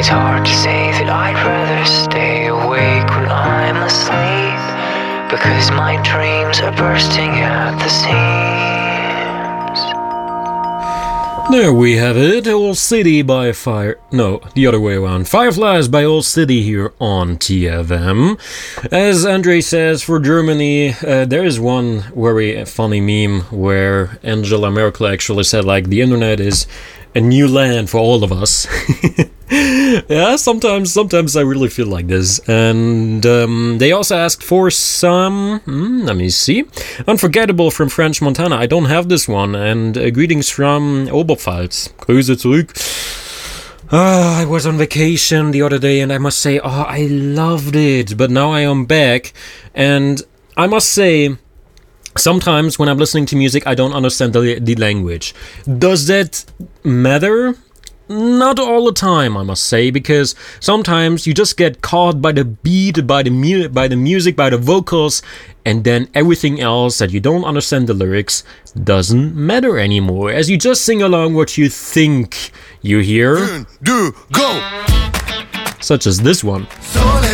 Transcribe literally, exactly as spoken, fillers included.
It's hard to say that I'd rather stay awake when I'm asleep, because my dreams are bursting at the seams. There we have it, Old City by Fire... No, the other way around. Fireflies by Old City here on T F M. As Andre says, for Germany, uh, there is one very funny meme where Angela Merkel actually said, like, the internet is a new land for all of us. Yeah, sometimes sometimes I really feel like this. And um, they also asked for some, hmm, let me see, Unforgettable from French Montana. I don't have this one. And uh, greetings from Oberpfalz. Grüße zurück. Uh, I was on vacation the other day and I must say, oh, I loved it. But now I am back and I must say, sometimes when I'm listening to music, I don't understand the, the language. Does that matter? Not all the time, I must say, because sometimes you just get caught by the beat, by the mu- by the music, by the vocals, and then everything else that you don't understand the lyrics doesn't matter anymore, as you just sing along what you think you hear. One, two, go! Such as this one. Sole